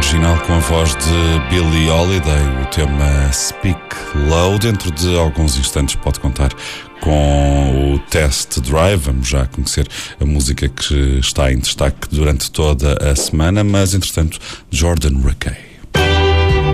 original com a voz de Billie Holiday, o tema Speak Low. Dentro de alguns instantes pode contar com o Test Drive. Vamos já conhecer a música que está em destaque durante toda a semana, mas entretanto, Jordan Rakei.